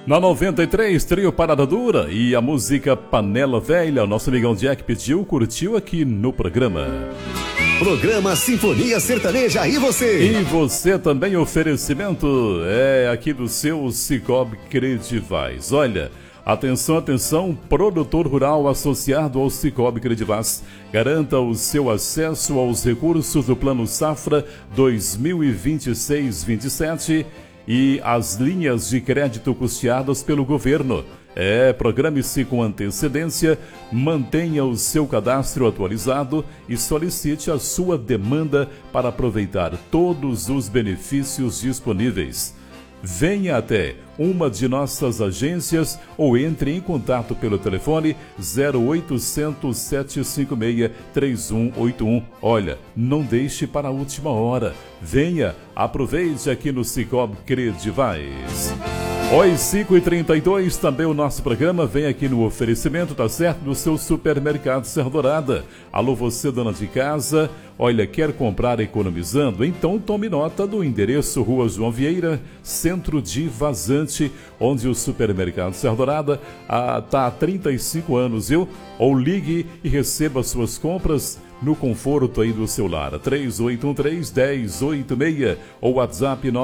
Na 93, trio Parada Dura e a música Panela Velha. O nosso amigão Jack pediu, curtiu aqui no programa. Programa Sinfonia Sertaneja e você? E você também, oferecimento aqui do seu Cicobi Credivaz. Olha, atenção, atenção, produtor rural associado ao Cicobi Credivaz. Garanta o seu acesso aos recursos do Plano Safra 2026-27 e as linhas de crédito custeadas pelo governo. Programe-se com antecedência, mantenha o seu cadastro atualizado e solicite a sua demanda para aproveitar todos os benefícios disponíveis. Venha até uma de nossas agências ou entre em contato pelo telefone 0800 756 3181. Olha, não deixe para a última hora. Venha, aproveite aqui no Cicobi Credivaz. Oi, 5h32, também o nosso programa vem aqui no oferecimento, tá certo? Do seu supermercado Serra Dourada. Alô, você dona de casa, olha, quer comprar economizando? Então tome nota do endereço Rua João Vieira, centro de Vazante, onde o supermercado Serra Dourada tá há 35 anos, viu? Ou ligue e receba suas compras no conforto aí do seu lar. 3813-1086 ou WhatsApp